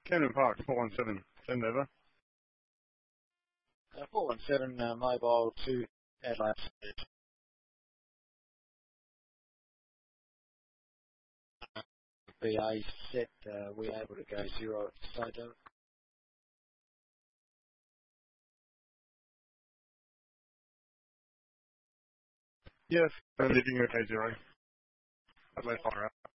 Camden Park, 417, send over. 417 mobile to Adelaide. BA set, we're able to go 0 at the stage of it. Yes, leaving okay 0. Adelaide fire out.